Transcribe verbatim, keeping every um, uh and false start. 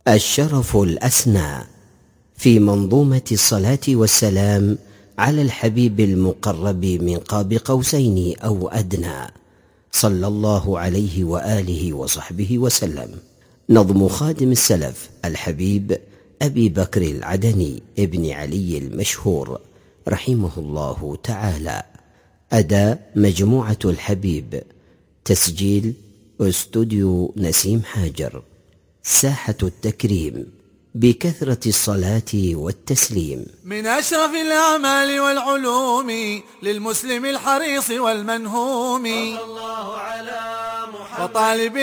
الشرف الأسنى في منظومة الصلاة والسلام على الحبيب المقرب من قاب قوسين أو أدنى، صلى الله عليه وآله وصحبه وسلم. نظم خادم السلف الحبيب أبي بكر العدني ابن علي المشهور رحمه الله تعالى. أداء مجموعة الحبيب. تسجيل استوديو نسيم حاجر. ساحة التكريم بكثرة الصلاة والتسليم. من أشرف الأعمال والعلوم للمسلم الحريص والمنهوم، صلى الله على محمد وطالب